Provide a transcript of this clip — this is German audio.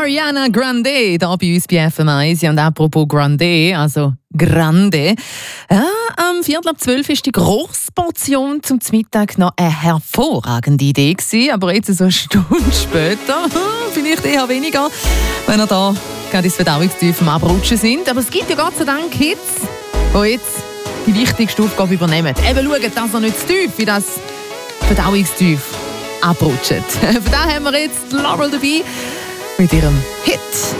Ariana Grande, hier bei uns bei FM1. Und apropos Grande, also Grande. Ja, am 11:45 ist die Großportion zum Mittag noch eine hervorragende Idee gewesen. Aber jetzt so eine Stunde später, vielleicht eher weniger, wenn ihr da gerade ins Verdauungstief am Abrutschen sind. Aber es gibt ja Gott sei Dank Kids, die jetzt die wichtigste Aufgabe übernehmen. Eben schauen, dass ihr nicht zu tief in das Verdauungstief abrutscht. Von daher haben wir jetzt Laurel dabei mit ihrem Hit.